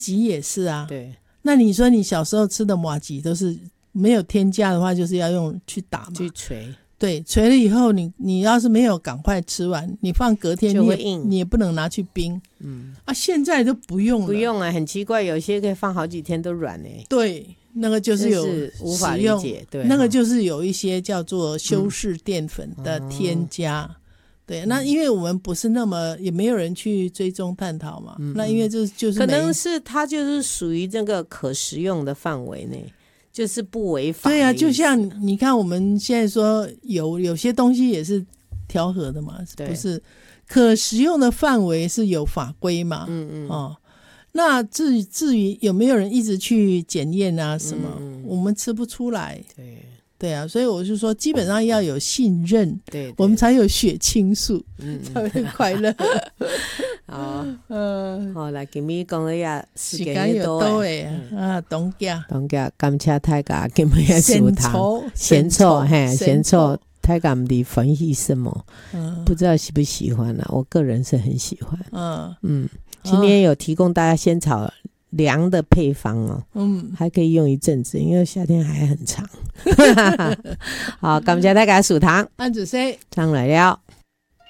吉也是啊。 对， 那你说你小时候吃的麻吉都是没有添加的话，就是要用去打嘛， 去捶， 对，捶了以后你要是没有赶快吃完，你放隔天就会硬， 你也不能拿去冰。现在都不用了， 不用啊，很奇怪，有些可以放好几天都软对，那个就是有无法理解，对， 那个就是有一些叫做修饰淀粉的添加。对，那因为我们不是那么也没有人去追踪探讨嘛，那因为就是可能是它就是属于这个可食用的范围内，就是不违法。 对啊，就像你看我们现在说有些东西也是调和的嘛，不是可食用的范围是有法规嘛。那至于有没有人一直去检验啊什么，我们吃不出来。对啊，所以我就说基本上要有信任，对，我们才有血清素，才会快乐。 好，来今日讲一下时间又到诶啊，冬假感谢大家今日的收听，咸臭大家不知分析什么，不知道喜不喜欢啊？我个人是很喜欢。今天有提供大家仙草凉的配方哦，还可以用一阵子，因为夏天还很长。好，感谢大家收听， 安子 C 上来了。